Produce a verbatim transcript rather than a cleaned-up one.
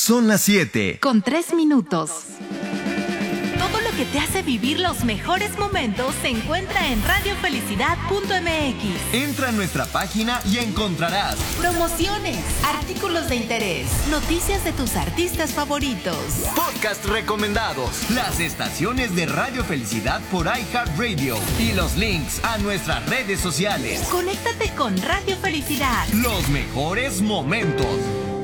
Son las siete. Con tres minutos. Todo lo que te hace vivir los mejores momentos se encuentra en radio felicidad punto m x. Entra a nuestra página y encontrarás promociones, artículos de interés, noticias de tus artistas favoritos, podcast recomendados, las estaciones de Radio Felicidad por iHeartRadio y los links a nuestras redes sociales. Conéctate con Radio Felicidad. Los mejores momentos.